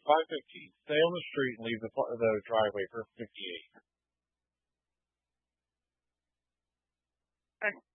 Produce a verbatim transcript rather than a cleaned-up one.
five fifteen. Stay on the street and leave the, the driveway for fifty-eight.